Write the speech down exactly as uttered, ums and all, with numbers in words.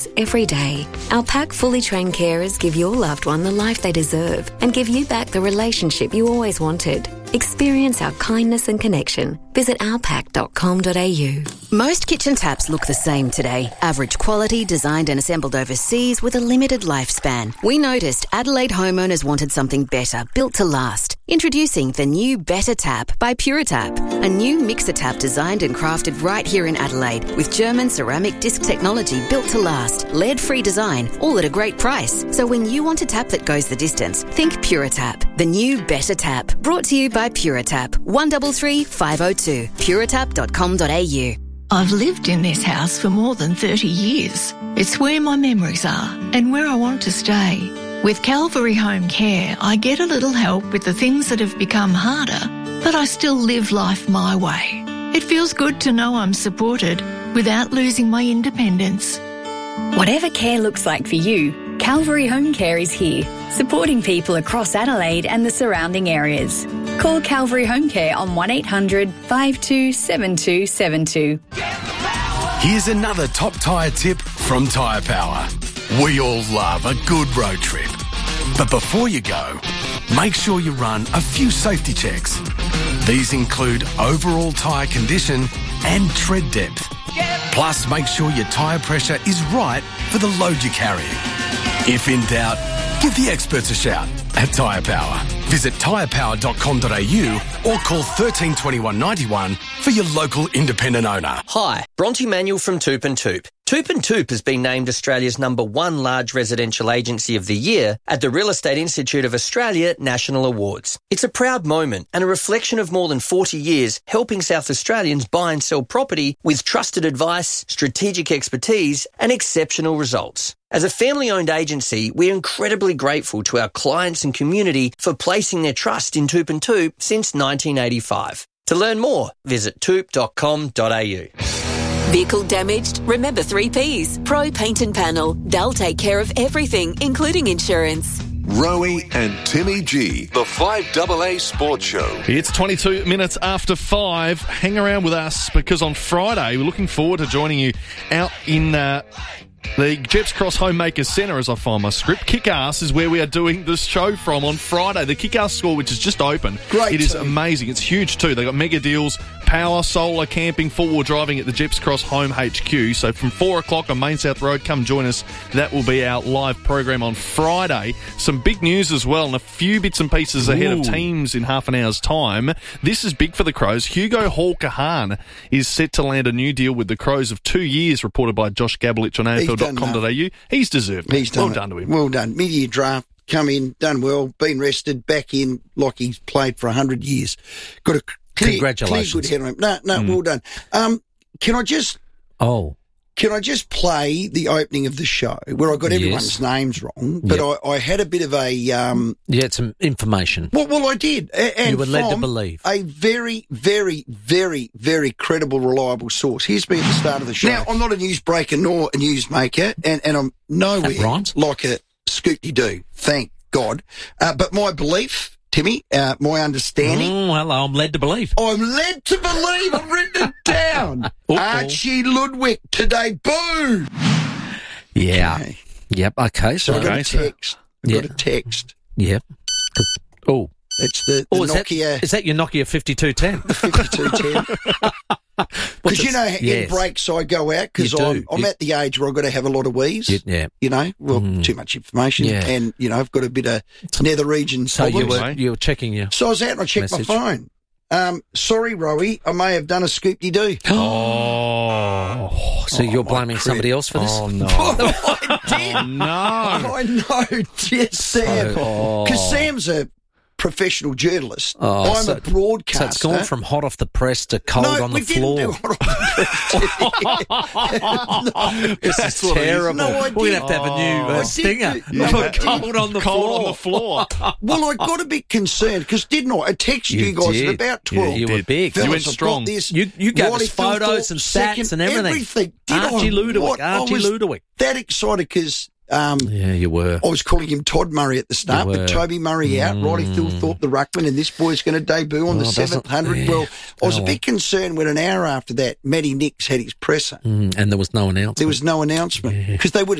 every day. Our pack fully trained carers give your loved one the life they deserve and give you back the relationship you always wanted. Experience our kindness and connection. Visit our pack dot com dot a u. Most kitchen taps look the same today. Average quality, designed and assembled overseas with a limited lifespan. We noticed Adelaide homeowners wanted something better, built to last. Introducing the new Better Tap by PuraTap, a new mixer tap designed and crafted right here in Adelaide with German ceramic disc technology built to last, lead-free design, all at a great price. So when you want a tap that goes the distance, think PuraTap, the new Better Tap. Brought to you by PuraTap. one three three, five oh two. puratap dot com dot a u. I've lived in this house for more than thirty years. It's where my memories are and where I want to stay. With Calvary Home Care, I get a little help with the things that have become harder, but I still live life my way. It feels good to know I'm supported without losing my independence. Whatever care looks like for you, Calvary Home Care is here, supporting people across Adelaide and the surrounding areas. Call Calvary Home Care on one eight hundred, five two seven two seven two. Here's another top tyre tip from Tyre Power. We all love a good road trip. But before you go, make sure you run a few safety checks. These include overall tyre condition and tread depth. Plus, make sure your tyre pressure is right for the load you're carrying. If in doubt, give the experts a shout at Tyre Power. Visit tyre power dot com dot a u or call thirteen twenty-one ninety-one for your local independent owner. Hi, Bronte Manuel from Toop and Toop. Toop and Toop has been named Australia's number one large residential agency of the year at the Real Estate Institute of Australia National Awards. It's a proud moment and a reflection of more than forty years helping South Australians buy and sell property with trusted advice, strategic expertise and exceptional results. As a family-owned agency, we're incredibly grateful to our clients and community for placing their trust in Toop and Toop since nineteen eighty-five. To learn more, visit toop dot com dot a u. Vehicle damaged? Remember three Ps. Pro Paint and Panel. They'll take care of everything, including insurance. Rowie and Timmy G, the five A A Sports Show. It's twenty-two minutes after five. Hang around with us because on Friday we're looking forward to joining you out in uh, the Jeps Cross Homemakers Centre, as I find my script. Kick-Ass is where we are doing this show from on Friday. The Kick-Ass store, which is just open. Great. It is team. amazing. It's huge too. They've got mega deals, power, solar, camping, four-wheel driving at the Jeps Cross Home H Q. So from four o'clock on Main South Road, come join us. That will be our live program on Friday. Some big news as well and a few bits and pieces ahead Ooh. of teams in half an hour's time. This is big for the Crows. Hugo Hall-Kahan is set to land a new deal with the Crows of two years, reported by Josh Gabelich on A F L dot com dot a u. He's deserved it. He's done well it. done to him. Well done. Mid-year draft, come in, done well, been rested, back in like he's played for one hundred years. Got a clear, Congratulations. clear good head on him. No, no, mm. well done. Um, can I just... Oh. Can I just play the opening of the show where I got everyone's yes. names wrong, but yep. I, I had a bit of a... Um, you had some information. Well, well I did. And you were led to believe. A very, very, very, very credible, reliable source. Here's me at the start of the show. Now, I'm not a newsbreaker nor a newsmaker, and, and I'm nowhere like a Scoop-de-Doo, thank God. Uh, but my belief... Timmy, uh, my understanding. Oh, hello, I'm led to believe. I'm led to believe. I've written it down. Archie Ludwig to debut. Yeah. Okay. Yep. Okay. So, so I got a text. I got yeah. a text. Yep. Oh. It's the, the oh, is Nokia. That, is that your Nokia fifty-two ten? The fifty-two ten. Because you know, yes. in breaks I go out because I'm, I'm at the age where I've got to have a lot of wheeze. You, yeah. You know, well, mm. too much information. Yeah. And, you know, I've got a bit of nether region So you problems. were, you were checking your So I was out and I checked message. my phone. Um, sorry, Rowie, I may have done a scoop-de-doo. Oh. So oh, you're blaming crib. somebody else for this? Oh, no. I did. Oh, no. I know. Yes, Sam. Because oh. Sam's a professional journalist. Oh, I'm so, a broadcaster. So it's gone from hot off the press to cold no, on we the floor. Didn't do hot off the press. no, this is terrible. No, I We're going to have to have a new uh, I stinger. Did, no, yeah. Cold on the cold floor. on the floor. Well, I got a bit concerned because didn't I? I texted you, you guys did. at about twelve. You, you were big. Fellas, you went strong. This, you, you gave us photos Thorpe, and stats second, and everything. everything. Did Archie I? Ludwig. What? Archie I was Ludwig. that excited because Um, yeah, you were. I was calling him Todd Murray at the start, but Toby Murray out, Mm. Roddy Thilthorpe, the ruckman, and this boy's going to debut on Oh, the seventh hundred. yeah. Well, I was Oh. a bit concerned when an hour after that, Matty Nix had his presser. Mm, and there was no announcement. There was no announcement because they would